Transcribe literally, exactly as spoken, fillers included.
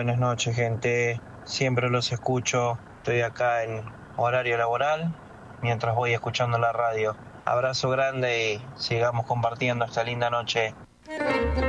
Buenas noches, gente. Siempre los escucho. Estoy acá en horario laboral mientras voy escuchando la radio. Abrazo grande y sigamos compartiendo esta linda noche.